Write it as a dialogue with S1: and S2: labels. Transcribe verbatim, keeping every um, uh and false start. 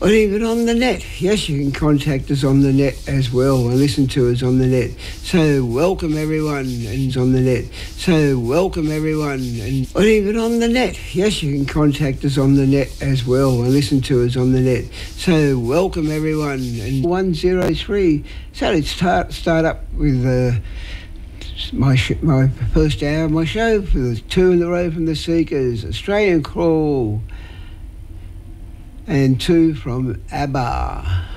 S1: or even on the net. Yes, you can contact us on the net as well and listen to us on the net. So welcome everyone, and on the net. So welcome everyone, and or even on the net. Yes, you can contact us on the net as well and listen to us on the net. So welcome everyone, and one zero three. So let's start start up with uh, my sh- my first hour of my show for the two in the row from the Seekers, Australian Crawl, and two from ABBA.